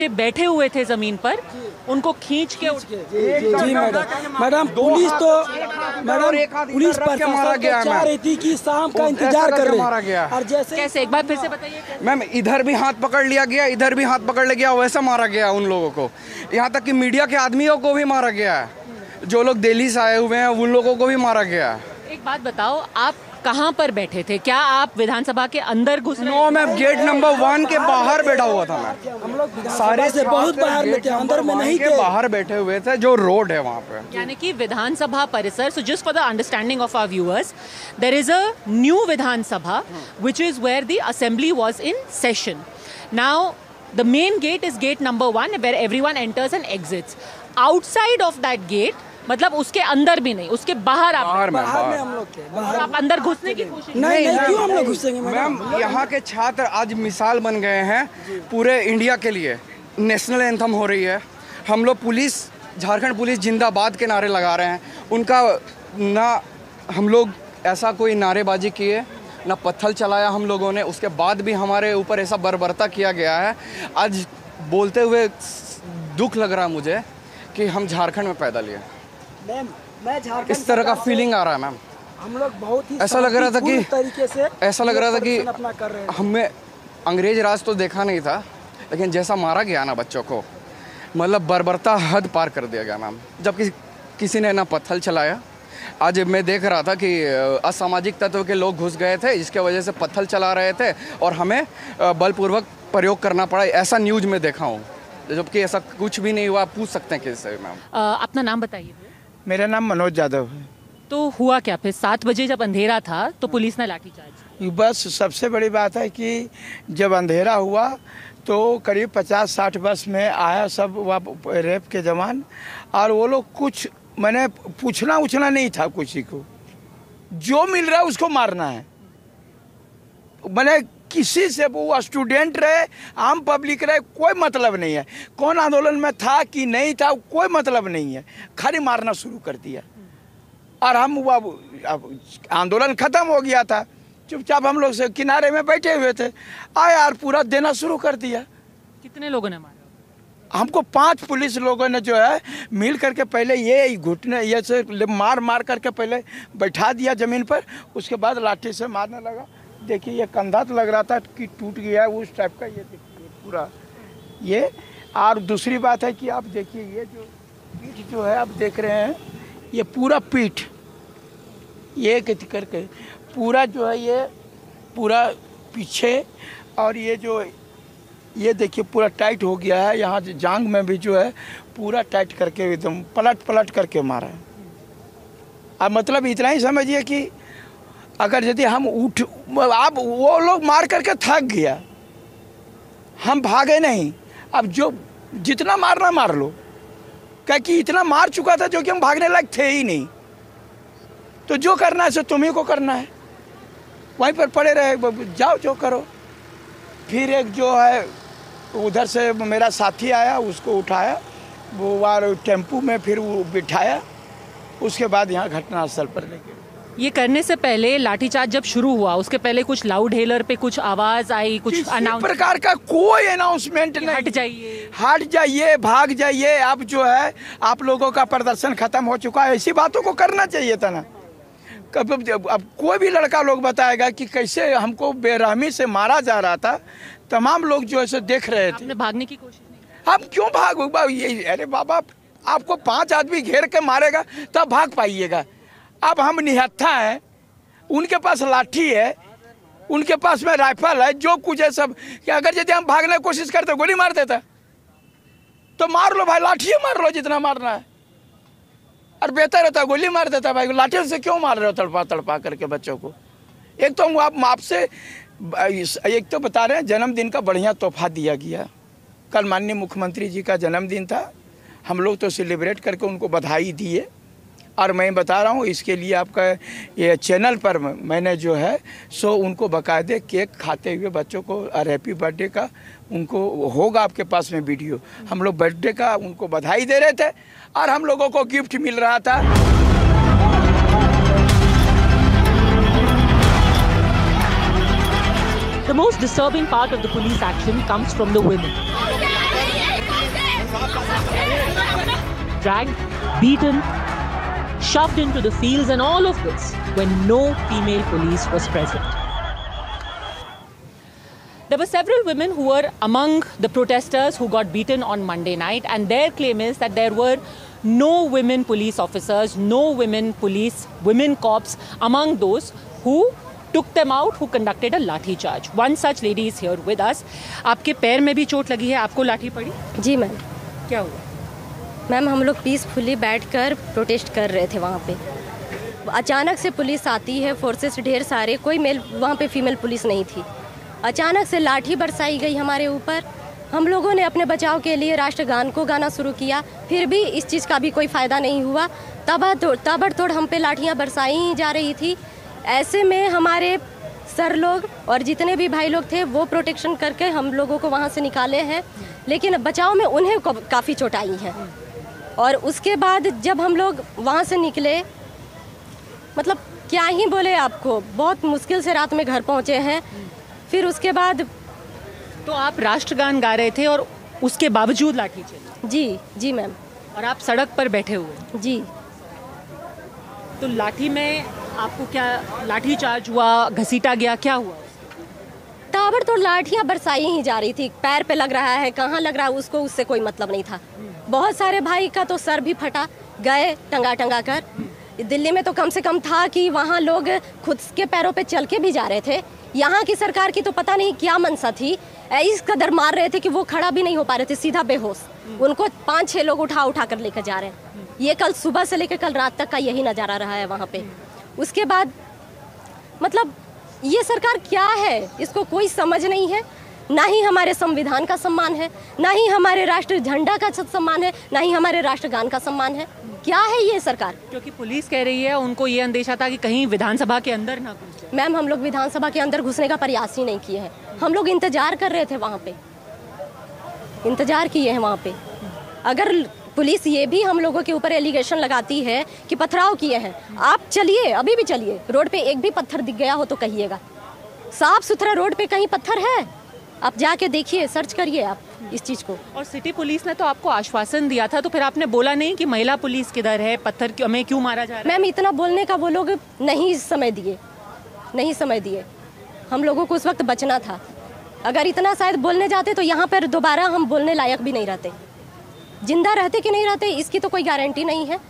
बैठे हुए थे जमीन पर, उनको खींच के जी मैडम पुलिस प्रशासन मारा गया चाह रही थी कि शाम का इंतजार कर रहे हैं। और जैसे कैसे, एक बार फिर से बताइए। मैम इधर भी हाथ पकड़ लिया गया, इधर भी हाथ पकड़ लिया गया, वैसा मारा गया उन लोगों को। यहाँ तक कि मीडिया के आदमियों को भी मारा गया है, जो लोग दिल्ली से आए हुए हैं उन लोगों को भी मारा गया है। एक बात बताओ, आप कहाँ पर बैठे थे? क्या आप विधानसभा के अंदर घुस रहे? नो मैम, गेट नंबर 1 के बाहर बैठा हुआ था मैं। हम लोग सारे से बहुत बाहर में थे, अंदर में नहीं थे। बाहर बैठे हुए थे, जो रोड है वहाँ पे, यानी कि विधानसभा परिसर। So just for the understanding of our viewers, there is a new Vidhan Sabha which is where the assembly was in session. Now the main gate is gate number 1 where everyone enters and exits. Outside of that gate, मतलब उसके अंदर भी नहीं, उसके बाहर आप बाहर में हम लोग थे। और आप अंदर घुसने की कोशिश नहीं, क्यों हम लोग घुसेंगे मैम? यहाँ के छात्र आज मिसाल बन गए हैं पूरे इंडिया के लिए। नेशनल एंथम हो रही है, हम लोग पुलिस, झारखंड पुलिस जिंदाबाद के नारे लगा रहे हैं। उनका ना हम लोग ऐसा कोई नारेबाजी किए, ना पत्थर चलाया हम लोगों ने, उसके बाद भी हमारे ऊपर ऐसा बर्बरता किया गया है। आज बोलते हुए दुख लग रहा है मुझे कि हम झारखंड में पैदा लिए। मैम मैं झारखंड इस तरह का फीलिंग आ रहा है मैम। हम लोग बहुत ही ऐसा लग रहा था कि तरीके से ऐसा लग रहा था कि अपना कर रहे हैं। हमें अंग्रेज राज तो देखा नहीं था, लेकिन जैसा मारा गया ना बच्चों को, मतलब बर्बरता हद पार कर दिया गया मैम। जबकि किसी ने ना पत्थर चलाया। आज मैं देख रहा था कि असामाजिक तत्व के लोग घुस गए थे, जिसके वजह से पत्थर चला रहे थे और हमें बलपूर्वक प्रयोग करना पड़ा। ऐसा न्यूज़ में देखा हूँ, जबकि ऐसा कुछ भी नहीं हुआ। पूछ सकते हैं किससे मैम? अपना नाम बताइए। मेरा नाम मनोज यादव है। तो हुआ क्या फिर? 7 बजे जब अंधेरा था तो पुलिस ने लाठीचार्ज। बस सबसे बड़ी बात है कि जब अंधेरा हुआ तो करीब 50-60 बस में आया सब वह रेप के जवान, और वो लोग कुछ मैंने पूछना उछना नहीं था किसी को, जो मिल रहा है उसको मारना है। मैंने किसी से, वो स्टूडेंट रहे, आम पब्लिक रहे, कोई मतलब नहीं है। कौन आंदोलन में था कि नहीं था, कोई मतलब नहीं है। खाली मारना शुरू कर दिया। और हम अब आंदोलन खत्म हो गया था, चुपचाप हम लोग से किनारे में बैठे हुए थे, आया और पूरा देना शुरू कर दिया। कितने लोगों ने मारा? हमको 5 पुलिस लोगों ने जो है मिल करके पहले ये घुटने ये से मार करके पहले बैठा दिया ज़मीन पर, उसके बाद लाठी से मारने लगा। देखिए ये कंधा तो लग रहा था कि टूट गया है उस टाइप का, ये देखिए पूरा ये। और दूसरी बात है कि आप देखिए ये जो पीठ जो है आप देख रहे हैं, ये पूरा पीठ ये करके पूरा जो है ये पूरा पीछे, और ये जो ये देखिए पूरा टाइट हो गया है। यहाँ जांग में भी जो है पूरा टाइट करके एकदम पलट करके मारा है। अब मतलब इतना ही समझिए कि अगर यदि हम अब वो लोग मार करके थक गया, हम भागे नहीं। अब जो जितना मारना मार लो, क्या कि इतना मार चुका था जो कि हम भागने लायक थे ही नहीं। तो जो करना है सो तुम्ही को करना है, वहीं पर पड़े रहे, जाओ जो करो। फिर एक जो है उधर से मेरा साथी आया, उसको उठाया वो वार टेम्पू में, फिर वो बिठाया, उसके बाद यहाँ घटनास्थल पर लेके। ये करने से पहले लाठीचार्ज जब शुरू हुआ, उसके पहले कुछ लाउड हेलर पे कुछ आवाज आई, कुछ अनाउंस प्रकार का कोई अनाउंसमेंट नहीं, हट जाइए, हट जाइए, भाग जाइए, अब जो है आप लोगों का प्रदर्शन खत्म हो चुका है। ऐसी बातों को करना चाहिए था ना। अब कोई भी लड़का लोग बताएगा कि कैसे हमको बेरहमी से मारा जा रहा था, तमाम लोग जो है देख रहे थे। आपने भागने की कोशिश नहीं? हम क्यों भागो? ये अरे बाबा, आपको 5 आदमी घेर के मारेगा तब भाग पाइएगा। अब हम निहत्था हैं, उनके पास लाठी है, उनके पास में राइफल है, जो कुछ है सब। कि अगर यदि हम भागने की कोशिश करते गोली मार देता, तो मार लो भाई, लाठी मार लो जितना मारना है, और बेहतर होता गोली मार देता। भाई लाठी से क्यों मार रहे हो तड़पा करके बच्चों को? एक तो हम आपसे एक तो बता रहे हैं, जन्मदिन का बढ़िया तोहफा दिया गया। कल माननीय मुख्यमंत्री जी का जन्मदिन था, हम लोग तो सेलिब्रेट करके उनको बधाई दिए। और मैं बता रहा हूँ, इसके लिए आपका ये चैनल पर मैंने जो है सो उनको बाकायदे केक खाते हुए बच्चों को और हैप्पी बर्थडे का उनको होगा आपके पास में वीडियो। हम लोग बर्थडे का उनको बधाई दे रहे थे और हम लोगों को गिफ्ट मिल रहा था। The most disturbing part of the police action comes from the women. dragged, beaten, shoved into the fields, and all of this when no female police was present. There were several women who were among the protesters who got beaten on Monday night, and their claim is that there were no women police officers, no women cops among those who took them out, who conducted a lathi charge. One such lady is here with us. आपके पैर में भी चोट लगी है, आपको लाठी पड़ी? जी मैम। क्या हुआ? मैम हम लोग पीसफुली बैठकर प्रोटेस्ट कर रहे थे वहाँ पे। अचानक से पुलिस आती है, फोर्सेस ढेर सारे, कोई मेल वहाँ पे फीमेल पुलिस नहीं थी। अचानक से लाठी बरसाई गई हमारे ऊपर। हम लोगों ने अपने बचाव के लिए राष्ट्रगान को गाना शुरू किया, फिर भी इस चीज़ का भी कोई फ़ायदा नहीं हुआ। ताबड़तोड़ हम पे लाठियाँ बरसाई जा रही थी। ऐसे में हमारे सर लोग और जितने भी भाई लोग थे वो प्रोटेक्शन करके हम लोगों को वहाँ से निकाले हैं, लेकिन बचाव में उन्हें काफ़ी चोट आई है। और उसके बाद जब हम लोग वहाँ से निकले, मतलब क्या ही बोले आपको, बहुत मुश्किल से रात में घर पहुँचे हैं। फिर उसके बाद तो आप राष्ट्रगान गा रहे थे और उसके बावजूद लाठी चली? जी मैम। और आप सड़क पर बैठे हुए? जी। तो लाठी में आपको क्या, लाठी चार्ज हुआ, घसीटा गया, क्या हुआ? ताबड़तोड़ लाठियाँ बरसाई ही जा रही थी। पैर पे लग रहा है, कहाँ लग रहा है उसको, उससे कोई मतलब नहीं था। बहुत सारे भाई का तो सर भी फटा, गए टंगा कर। दिल्ली में तो कम से कम था कि वहाँ लोग खुद के पैरों पे चल के भी जा रहे थे। यहाँ की सरकार की तो पता नहीं क्या मनसा थी, इस कदर मार रहे थे कि वो खड़ा भी नहीं हो पा रहे थे, सीधा बेहोश। उनको 5-6 लोग उठा कर लेकर जा रहे हैं। ये कल सुबह से लेकर कल रात तक का यही नज़ारा रहा है वहाँ पे। उसके बाद मतलब ये सरकार क्या है, इसको कोई समझ नहीं है। ना ही हमारे संविधान का सम्मान है, ना ही हमारे राष्ट्र झंडा का सम्मान है, ना ही हमारे राष्ट्रगान का सम्मान है। क्या है ये सरकार? क्योंकि पुलिस कह रही है उनको ये अंदेशा था कि कहीं विधानसभा के अंदर ना घुसे। मैम हम लोग विधानसभा के अंदर घुसने का प्रयास ही नहीं किए हैं। हम लोग इंतजार कर रहे थे वहाँ पे, इंतजार किए हैं वहाँ पे। अगर पुलिस ये भी हम लोगों के ऊपर एलिगेशन लगाती है कि पथराव किए हैं, आप चलिए, अभी भी चलिए, रोड पे एक भी पत्थर दिख गया हो तो कहिएगा। साफ सुथरा रोड पे कहीं पत्थर है? आप जाके देखिए, सर्च करिए आप इस चीज़ को। और सिटी पुलिस ने तो आपको आश्वासन दिया था, तो फिर आपने बोला नहीं कि महिला पुलिस किधर है, पत्थर हमें क्यों मारा जा रहा है? मैम इतना बोलने का वो लोग नहीं समय दिए। हम लोगों को उस वक्त बचना था। अगर इतना शायद बोलने जाते तो यहाँ पर दोबारा हम बोलने लायक भी नहीं रहते। जिंदा रहते कि नहीं रहते इसकी तो कोई गारंटी नहीं है।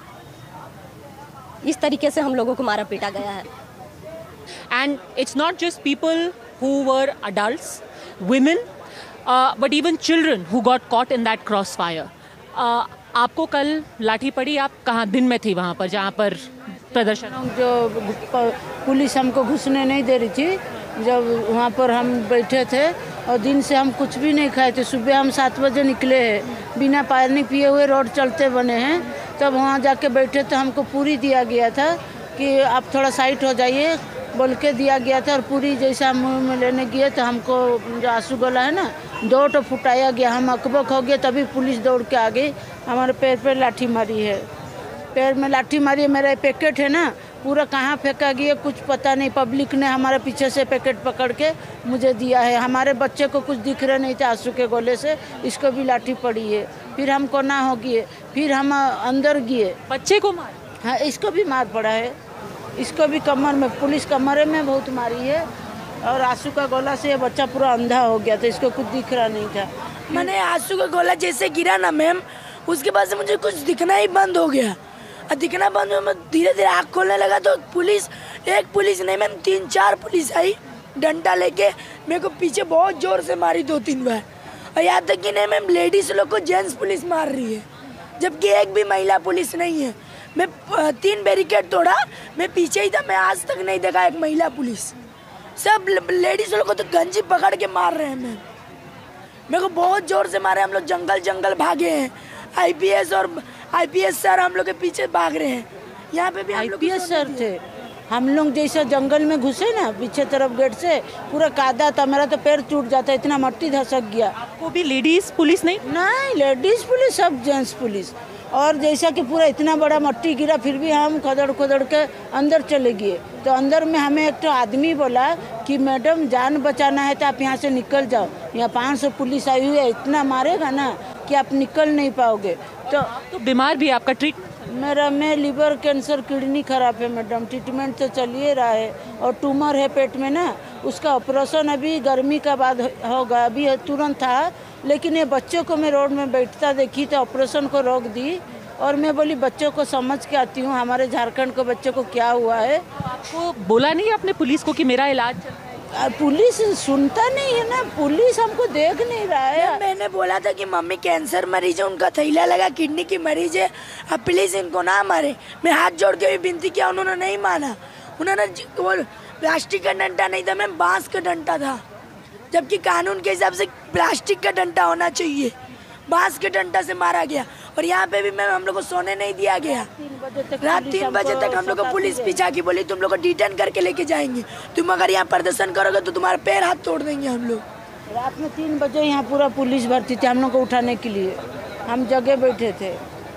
इस तरीके से हम लोगों को मारा पीटा गया है। And it's not just people who were adults, women, but even children who got caught in that crossfire. आपको कल लाठी पड़ी, आप कहाँ दिन में थी वहाँ पर जहाँ पर प्रदर्शन? जो पुलिस हमको घुसने नहीं दे रही थी, जब वहाँ पर हम बैठे थे और दिन से हम कुछ भी नहीं खाए थे। सुबह हम 7 बजे निकले हैं, बिना पानी पिए हुए रोड चलते बने हैं। तब वहाँ जाके बैठे तो हमको पूरी दिया गया था कि आप थोड़ा साइड हो जाइए बोल के दिया गया था। और पूरी जैसा मुँह में लेने गए तो हमको जो आंसू गोला है ना, 2 तो फुटाया गया। हम अकबक हो गए, तभी पुलिस दौड़ के आ गई। हमारे पैर पे लाठी मारी है, पैर में लाठी मारी है। मेरा पैकेट है ना, पूरा कहाँ फेंका गया कुछ पता नहीं। पब्लिक ने हमारे पीछे से पैकेट पकड़ के मुझे दिया है। हमारे बच्चे को कुछ दिख रहा नहीं था आंसू के गोले से, इसको भी लाठी पड़ी है। फिर हमको ना हो गए, फिर हम अंदर गए। बच्चे को मार? हाँ, इसको भी मार पड़ा है, इसको भी कमर में, पुलिस कमरे में बहुत मारी है। और आंसू का गोला से ये बच्चा पूरा अंधा हो गया था, इसको कुछ दिख रहा नहीं था। मैंने आंसू का गोला जैसे गिरा ना मैम, उसके बाद से मुझे कुछ दिखना ही बंद हो गया। और दिखना बंद हुआ, मैं धीरे धीरे आँख खोलने लगा तो एक पुलिस नहीं मैम 3-4 पुलिस आई डंडा लेके, मेरे को पीछे बहुत जोर से मारी 2-3 बार। और यहाँ तक कि नहीं मैम, लेडीज लोग को जेंट्स पुलिस मार रही है, जबकि एक भी महिला पुलिस नहीं है। मैं 3 बैरिकेड तोड़ा, मैं पीछे ही था, मैं आज तक नहीं देखा एक महिला पुलिस। सब लेडीज लोग को तो गंजी पकड़ के मार रहे हैं मैम, मेरे को बहुत जोर से मारे। हम लोग जंगल भागे हैं, आईपीएस सर हम लोग के पीछे भाग रहे हैं। यहाँ पे भी आईपीएस सर थे। हम लोग जैसे जंगल में घुसे ना पीछे तरफ गेट से, पूरा कादा था, मेरा तो पैर टूट जाता, इतना मट्टी धसक गया। आपको भी लेडीज पुलिस नहीं? नहीं, लेडीज पुलिस सब जेंट्स पुलिस। और जैसा कि पूरा इतना बड़ा मट्टी गिरा, फिर भी हम खोदड़ के अंदर चले गए। तो अंदर में हमें एक तो आदमी बोला कि मैडम जान बचाना है तो आप यहाँ से निकल जाओ, यहाँ 500 पुलिस आई हुई है, इतना मारेगा ना कि आप निकल नहीं पाओगे। तो बीमार भी है, आपका ट्रीटमेंट? मैं लीवर कैंसर, किडनी खराब है मैडम, ट्रीटमेंट तो चल ही रहा है, और ट्यूमर है पेट में ना, उसका ऑपरेशन अभी गर्मी का बाद होगा, अभी तुरंत था। लेकिन ये बच्चों को मैं रोड में बैठता देखी तो ऑपरेशन को रोक दी, और मैं बोली बच्चों को समझ के आती हूँ, हमारे झारखंड को बच्चों को क्या हुआ है। आपको बोला नहीं अपने पुलिस को कि मेरा इलाज चल रहा है? पुलिस सुनता नहीं है ना, पुलिस हमको देख नहीं रहा है। मैंने बोला था कि मम्मी कैंसर मरीज है, उनका थैला लगा, किडनी की मरीज है, अब प्लीज इनको ना मारे। मैं हाथ जोड़ के भी विनती किया, उन्होंने नहीं माना। उन्होंने वो प्लास्टिक का डंडा नहीं था मैम, बांस का डंडा था, जबकि कानून के हिसाब से प्लास्टिक का डंडा होना चाहिए। बांस के डंडा से मारा गया, और यहाँ पे भी मैम हम लोग को सोने नहीं दिया गया। रात 3 बजे तक हम लोग को पुलिस पीछा की, बोली तुम लोग को डिटेन करके लेके जाएंगे, तुम अगर यहाँ प्रदर्शन करोगे तो तुम्हारे पैर हाथ तोड़ देंगे हम लोग। रात में 3 बजे यहाँ पूरा पुलिस भर्ती थी हम लोग को उठाने के लिए, हम जगह बैठे थे।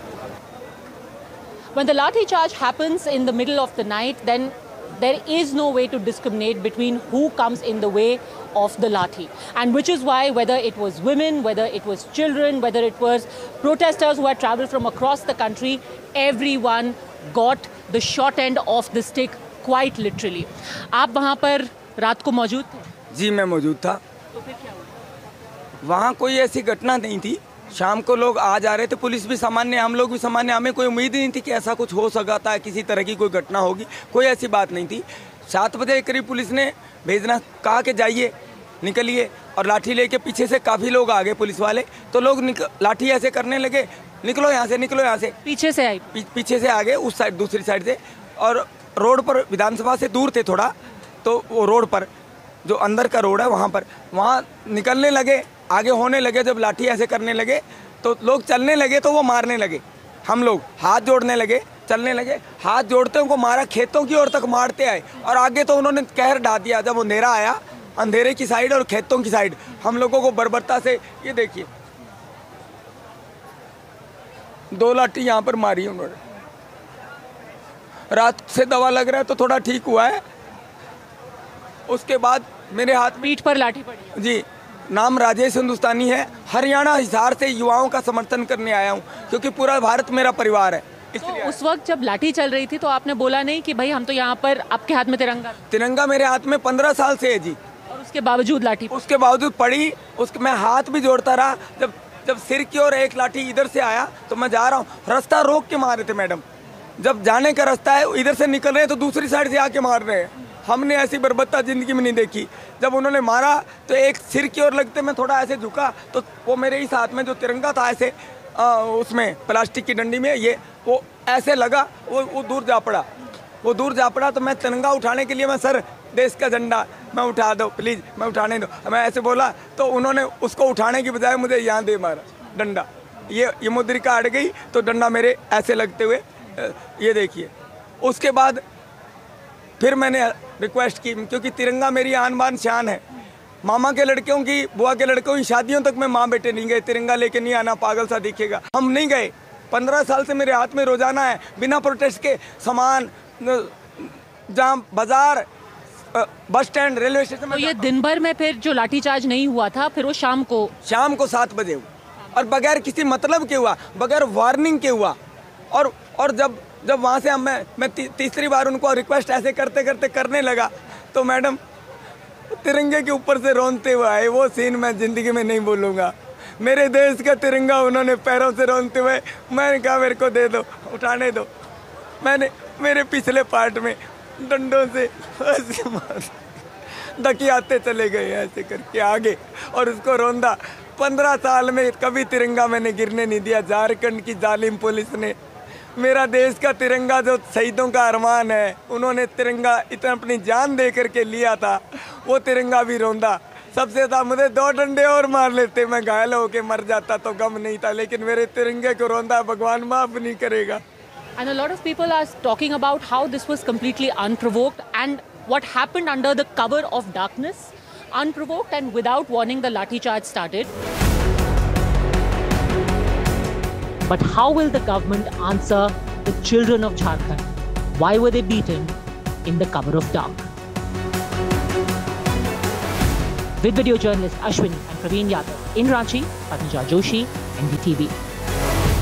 When the lathi charge happens in the middle of the night, then there is no way to discriminate between who comes in the way of the lathi, and which is why whether it was women, whether it was children, whether it was protesters who had traveled from across the country, everyone got the short end of the stick quite literally. आप वहाँ पर रात को मौजूद थे? जी मैं मौजूद था। तो फिर क्या हुआ? वहाँ कोई ऐसी घटना नहीं थी, शाम को लोग आ जा रहे थे, पुलिस भी सामान्य, हम लोग भी सामान्य, हमें कोई उम्मीद ही नहीं थी कि ऐसा कुछ हो सकता है, किसी तरह की कोई घटना होगी, कोई ऐसी बात नहीं थी। 7 बजे के करीब पुलिस ने भेजना कहा कि जाइए निकलिए, और लाठी लेके पीछे से काफ़ी लोग आ गए पुलिस वाले, तो लोग लाठी ऐसे करने लगे, निकलो यहाँ से, निकलो यहाँ से। पीछे से आई? पीछे से आ गए, उस साइड, दूसरी साइड से, और रोड पर विधानसभा से दूर थे थोड़ा, तो वो रोड पर जो अंदर का रोड है वहाँ निकलने लगे, आगे होने लगे। जब लाठी ऐसे करने लगे तो लोग चलने लगे, तो वो मारने लगे। हम लोग हाथ जोड़ने लगे, चलने लगे, हाथ जोड़ते उनको मारा, खेतों की ओर तक मारते आए, और आगे तो उन्होंने कहर ढा दिया। जब अंधेरा आया, अंधेरे की साइड और खेतों की साइड हम लोगों को बर्बरता से, ये देखिए 2 लाठी यहाँ पर मारी उन्होंने। रात से दवा लग रहा है तो थोड़ा ठीक हुआ है। उसके बाद मेरे हाथ पीठ पर लाठी पड़ी? जी, नाम राजेश हिंदुस्तानी है, हरियाणा हिसार से युवाओं का समर्थन करने आया हूँ, क्योंकि पूरा भारत मेरा परिवार है। तो उस वक्त जब लाठी चल रही थी तो आपने बोला नहीं कि भाई हम तो यहाँ पर, आपके हाथ में तिरंगा मेरे हाथ में 15 साल से है जी, और उसके बावजूद लाठी? उसके बावजूद पड़ी, उसके मैं हाथ भी जोड़ता रहा। जब सिर की ओर एक लाठी इधर से आया तो मैं जा रहा हूँ, रास्ता रोक के मारे थे मैडम। जब जाने का रास्ता है, इधर से निकल रहे हैं तो दूसरी साइड से आके मार रहे हैं। हमने ऐसी बर्बरता जिंदगी में नहीं देखी। जब उन्होंने मारा तो एक सिर की ओर लगते मैं थोड़ा ऐसे झुका, तो वो मेरे ही साथ में जो तिरंगा था ऐसे उसमें प्लास्टिक की डंडी में, ये वो ऐसे लगा, वो दूर जा पड़ा। तो मैं तिरंगा उठाने के लिए, मैं सर देश का झंडा मैं उठा दो प्लीज़, मैं उठाने दो, मैं ऐसे बोला, तो उन्होंने उसको उठाने की बजाय मुझे यहाँ दे मारा डंडा। ये मुद्रिका अड़ गई तो डंडा मेरे ऐसे लगते हुए, ये देखिए। उसके बाद फिर मैंने रिक्वेस्ट की, क्योंकि तिरंगा मेरी आन बान शान है। मामा के लड़कों की, बुआ के लड़कों की शादियों तक में माँ बेटे नहीं गए, तिरंगा लेके नहीं आना, पागल सा दिखेगा। हम नहीं गए। 15 साल से मेरे हाथ में रोजाना है, बिना प्रोटेस्ट के सामान, जहाँ बाजार, बस स्टैंड, रेलवे स्टेशन। तो ये दिन भर में फिर जो लाठीचार्ज नहीं हुआ था, फिर वो शाम को 7 बजे हुआ, और बगैर किसी मतलब के हुआ, बगैर वार्निंग के हुआ। और जब वहाँ से मैं तीसरी बार उनको रिक्वेस्ट ऐसे करते करते करने लगा, तो मैडम तिरंगे के ऊपर से रोनते हुए आए। वो सीन मैं ज़िंदगी में नहीं भूलूंगा। मेरे देश का तिरंगा उन्होंने पैरों से रोनते हुए, मैंने कहा मेरे को दे दो, उठाने दो। मैंने मेरे पिछले पार्ट में डंडों से ऐसे मार धकियाते चले गए ऐसे करके आगे, और उसको रोंदा। 15 साल में कभी तिरंगा मैंने गिरने नहीं दिया। झारखंड की जालिम पुलिस ने मेरा देश का तिरंगा, जो शहीदों का अरमान है, उन्होंने तिरंगा इतना अपनी जान दे करके लिया था, वो तिरंगा भी रोंदा। सबसे था मुझे 2 डंडे और मार लेते, मैं घायल होके मर जाता तो गम नहीं था, लेकिन मेरे तिरंगे को रोंदा, भगवान माफ नहीं करेगा। And a lot of people are talking about how this was completely unprovoked, and what happened under the cover of darkness, unprovoked and without warning, the lathi charge started. But how will the government answer the children of Jharkhand? Why were they beaten in the cover of dark? With video journalist Ashwini and Praveen Yadav in Ranchi, Patnaja Joshi, NDTV.